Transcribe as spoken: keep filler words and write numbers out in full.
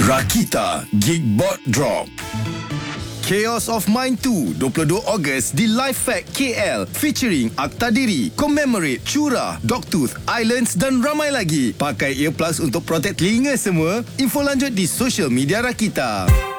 Rakita Geekbot Drop. Chaos of Mind two, dua puluh dua Ogos di Live Fact K L featuring Akta Diri, Commemorate, Cura, Dogtooth, Islands dan ramai lagi. Pakai earplugs untuk protect telinga semua. Info lanjut di social media Rakita.